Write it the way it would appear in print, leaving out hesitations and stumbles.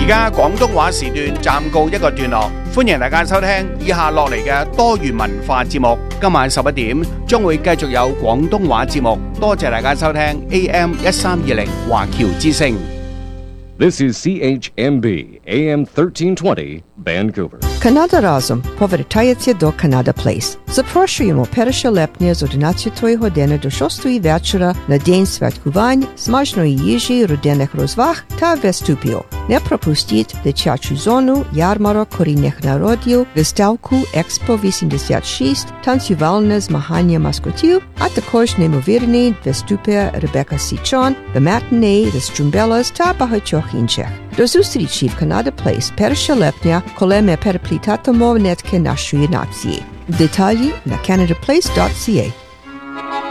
而家廣東話時段暫告一個段落，歡迎大家收聽以下落嚟嘅多元文化節目。今晚11點將會繼續有廣東話節目，多謝大家收聽 AM 1320華僑之聲。 This is CHMB AM 1320 Vancouver. Канада разом повертається до Canada Place. Запрошуємо 1 липня з 11 години до 6 вечора на День святкувань, смачної їжі, родинних розваг та виступів. Не пропустіть дитячу зону, ярмарок корінних народів, виставку Експо 86, танцювальне змагання маскотів, а також неймовірні виступи Ребека Січон, The Matinee, The Strumbellas та багатьох інших. До зустрічі в Canada Place 1 липня, коли ми переплітатимемо нитки нашої нації. Деталі на canadaplace.ca.